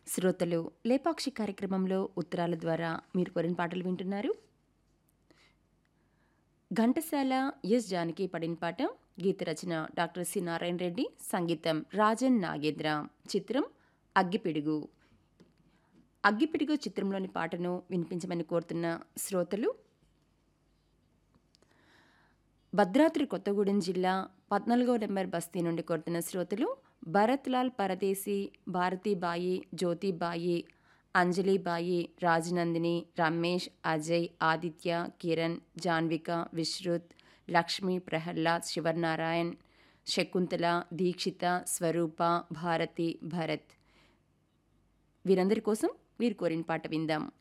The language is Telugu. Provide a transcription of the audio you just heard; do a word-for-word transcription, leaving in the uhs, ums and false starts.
శ్రోతలు లేపాక్షి కార్యక్రమంలో ఉత్తరాల ద్వారా మీరు కోరిన పాటలు వింటున్నారు. ఘంటసాల ఎస్ జానకి పడిన పాట. గీత రచన డాక్టర్ సి నారాయణ రెడ్డి, సంగీతం రాజన్ నాగేంద్ర. చిత్రం అగ్గిపిడుగు. అగ్గిపిడుగు చిత్రంలోని పాటను వినిపించమని కోరుతున్న శ్రోతలు భద్రాద్రి కొత్తగూడెం జిల్లా పద్నాలుగో నెంబర్ బస్తీ నుండి కోరుతున్న శ్రోతలు భరత్ లాల్ పరదేశీ, భారతీబాయి, జ్యోతిబాయి, అంజలిబాయి, రాజనందిని, రమేష్, అజయ్, ఆదిత్య, కిరణ్, జాన్విక, విశ్రుత్, లక్ష్మి, ప్రహ్లాద్, శివనారాయణ్, శకుంతల, దీక్షిత, స్వరూప, భారతి, భరత్ వీరందరి కోసం వీరు కోరిన పాట విందాం.